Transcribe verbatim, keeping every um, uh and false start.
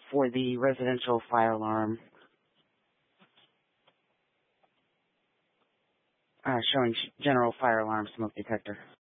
for the residential fire alarm, uh, showing general fire alarm smoke detector.